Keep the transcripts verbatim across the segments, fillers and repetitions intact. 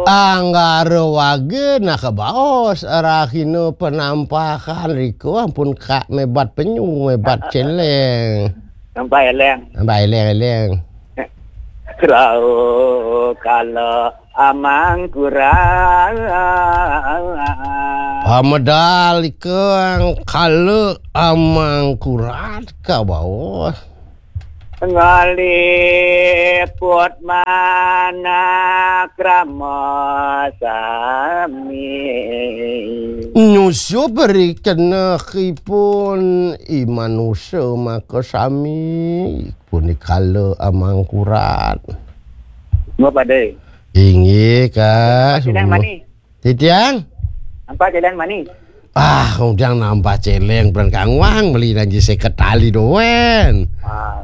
Anggara wage nak baos arahino penampakan riko ampun kak mebat penyu mebat celeng. Sampai eleng. Sampai eleng-eleng. Kerau kalau amang kurang. Pamadal ikang kalau amang kurat ka baos. Ngaliput mana krama sami. Nyusu beri kena kipun imanusia maka sami pun kalau amang kurat. Mau pada? Ingi ka. Celeng mani. Titian? Nampak celeng mani? Ah, udang nampak celeng berangkang wang beli lagi seket tali doen. Ah.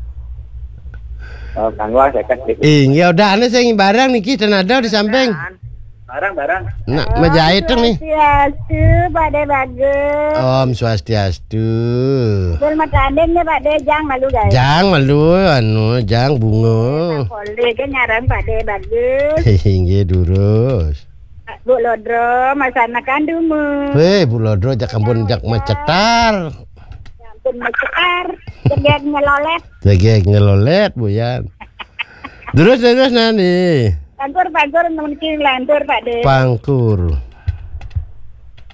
Oh, kangwa seket. Ingi udah ane saya barang nih kita ada di samping. Barang-barang. Nak menjahit nih. Swastiastu, Pak De bagus. Om Swastiastu. Bel makandeng nih Pak De, jang malu guys. Jang malu anu jang bunga. Boleh ke nyaran Pak De bagus. Ingi durus. Bu Lodro, masana kandumu. Weh, Bu Lodro jak kampun jak macetar. Ampun mecer, jegek ngelolet. Jegek ngelolet Bu Yan. Terus terus nani. Pangkur pangkur mungkin lantur Pak De. Pangkur.